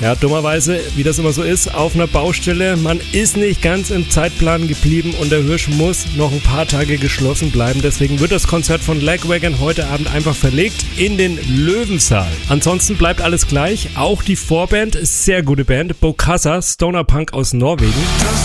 Ja, dummerweise, wie das immer so ist, auf einer Baustelle, man ist nicht ganz im Zeitplan geblieben und der Hirsch muss noch ein paar Tage geschlossen bleiben. Deswegen wird das Konzert von Lagwagon heute Abend einfach verlegt in den Löwensaal. Ansonsten bleibt alles gleich, auch die Vorband, sehr gute Band, Bokassa, Stoner Punk aus Norwegen.